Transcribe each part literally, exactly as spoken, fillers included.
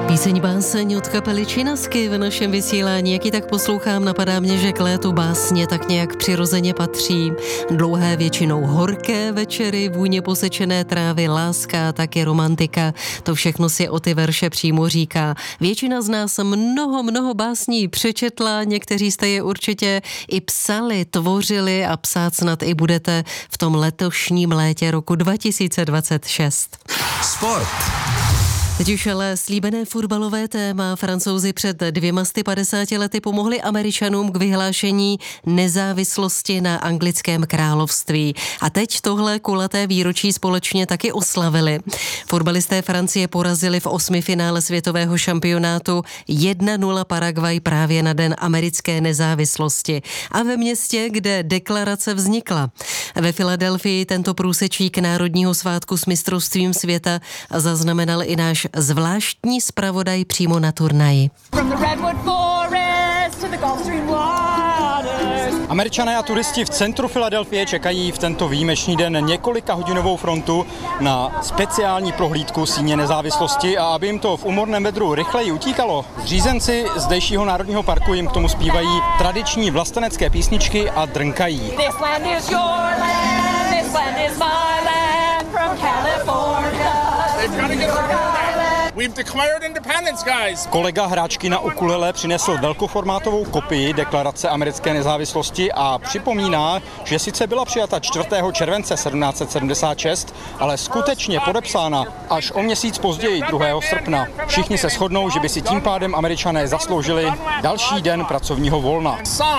Píseň báseň od kapely Činasky v našem vysílání. Jak ji tak poslouchám, napadá mě, že k létu básně tak nějak přirozeně patří. Dlouhé, většinou horké večery, vůně posečené trávy, láska, taky romantika. To všechno si o ty verše přímo říká. Většina z nás mnoho, mnoho básní přečetla, někteří jste je určitě i psali, tvořili a psát snad i budete v tom letošním létě roku dva tisíce dvacet šest. Sport. Teď už ale slíbené fotbalové téma. Francouzi před dvěma sty padesáti lety pomohli Američanům k vyhlášení nezávislosti na anglickém království. A teď tohle kulaté výročí společně taky oslavili. Fotbalisté Francie porazili v osmifinále světového šampionátu jedna nula Paraguay právě na den americké nezávislosti. A ve městě, kde deklarace vznikla. Ve Filadelfii tento průsečík národního svátku s mistrovstvím světa zaznamenal i náš zvláštní zpravodaj přímo na turnaji. Američané a turisti v centru Filadelfie čekají v tento výjimečný den několika hodinovou frontu na speciální prohlídku síně nezávislosti a aby jim to v úmorném vedru rychleji utíkalo, zřízenci zdejšího národního parku jim k tomu zpívají tradiční vlastenecké písničky a drnkají. This land is your land, this land is my land from California. We've declared independence, guys. Kolega hráčky na ukulele přinesl velkoformátovou kopii deklarace americké nezávislosti a připomíná, že sice byla přijata čtvrtého července sedmnáct set sedmdesát šest, ale skutečně podepsána až o měsíc později, druhého srpna. Všichni se shodnou, že by si tím pádem Američané zasloužili další den pracovního volna.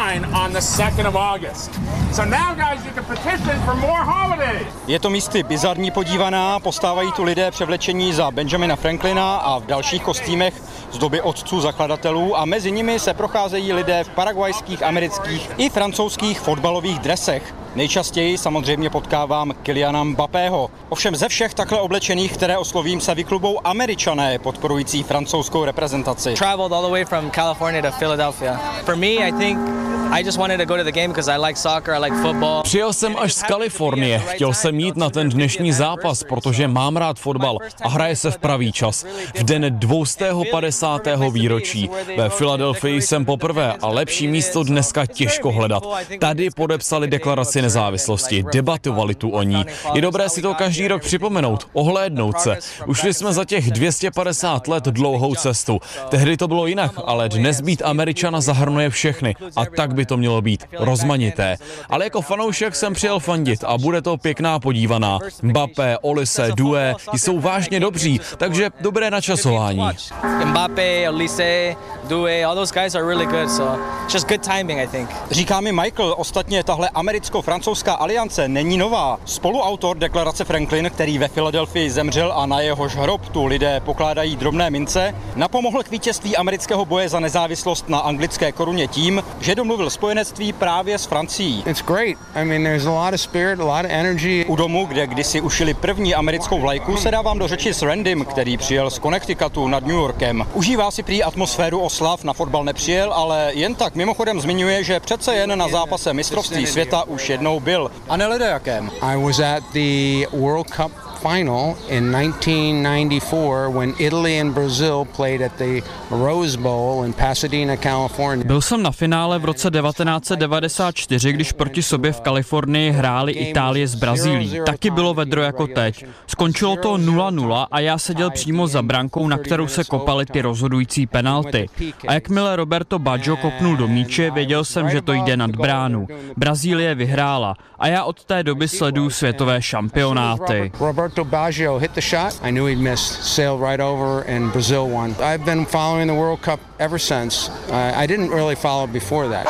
Je to místy bizarní podívaná, postávají tu lidé převlečení za Benjamina Franklina a v dalších kostýmech z doby otců zakladatelů a mezi nimi se procházejí lidé v paraguajských, amerických i francouzských fotbalových dresech. Nejčastěji samozřejmě potkávám Kyliana Mbappého. Ovšem ze všech takhle oblečených, které oslovím, se vyklubou Američané podporující francouzskou reprezentaci. Traveled all the way from California to Philadelphia. For me, I think I just wanted to go to the game because I like soccer, I like football. Přijel jsem až z Kalifornie. Chtěl jsem jít na ten dnešní zápas, protože mám rád fotbal a hraje se v pravý čas. V den dvě stě padesátého výročí. Ve Filadelfii jsem poprvé a lepší místo dneska těžko hledat. Tady podepsali deklaraci nezávislosti, debatovali tu o ní. Je dobré si to každý rok připomenout, ohlédnout se. Ušli jsme za těch dvě stě padesát let dlouhou cestu. Tehdy to bylo jinak, ale dnes být Američana zahrnuje všechny a tak by to mělo být, rozmanité. Ale jako fanoušek jsem přijel fandit a bude to pěkná podívaná. Mbappé, Olise, Doué jsou vážně dobří, takže dobré načasování. Mbappé, Olise, Doué, all those guys are really good, so just good timing, I think. Říká mi Michael, ostatně tahle americko-francouzská aliance není nová. Spoluautor deklarace Franklin, který ve Filadelfii zemřel a na jehož hrob tu lidé pokládají drobné mince, napomohl k vítězství amerického boje za nezávislost na anglické koruně tím, že domluvil spojenectví právě s Francií. It's great. I mean, there's a lot of spirit, a lot of energy. U domu, kde kdysi ušili první americkou vlajku, se dávám do řeči s Randym, který přijel z Connecticutu nad New Yorkem. Užívá si prý atmosféru oslav, na fotbal nepřijel, ale jen tak mimochodem zmiňuje, že přece jen na zápase mistrovství světa už jednou byl. A nelede jakém. I was at the World Cup final in nineteen ninety-four when Italy and Brazil played at the Rose Bowl in Pasadena, California. Byl jsem na finále v roce devatenáct set devadesát čtyři, když proti sobě v Kalifornii hráli Itálie s Brazílií. Taky bylo vedro jako teď. Skončilo to nula nula a já seděl přímo za brankou, na kterou se kopaly ty rozhodující penalty. A jakmile Roberto Baggio kopnul do míče, věděl jsem, že to jde nad bránu. Brazílie vyhrála a já od té doby sleduju světové šampionáty. Roberto Baggio hit the shot. I knew he'd miss, sailed right over, and Brazil won. I've been following the World Cup ever since. I, I didn't really follow before that.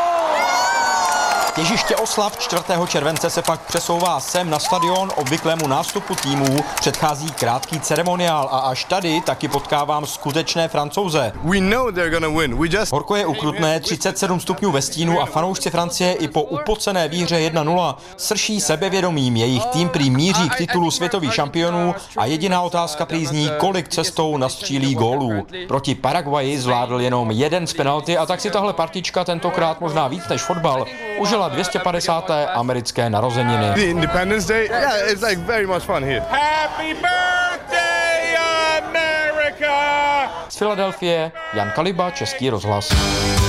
Těžiště oslav čtvrtého července se pak přesouvá sem na stadion, obvyklému nástupu týmů předchází krátký ceremoniál a až tady taky potkávám skutečné Francouze. We know they're gonna win. We just... Horko je ukrutné, třicet sedm stupňů ve stínu a fanoušci Francie i po upocené výhře jedna nula srší sebevědomím. Jejich tým prý míří k titulu světových šampionů a jediná otázka prý zní, kolik cestou nastřílí gólů. Proti Paraguayi zvládl jenom jeden z penalty a tak si tahle partička tentokrát možná víc než fotbal užila dvě stě padesáté americké narozeniny. The Independence Day, yeah, it's like very much fun here. Happy birthday, America! Z Filadelfie Jan Kaliba, Český rozhlas.